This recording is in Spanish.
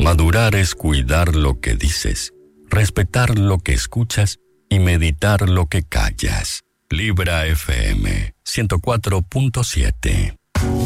Madurar es cuidar lo que dices, respetar lo que escuchas y meditar lo que callas. Libra FM 104.7.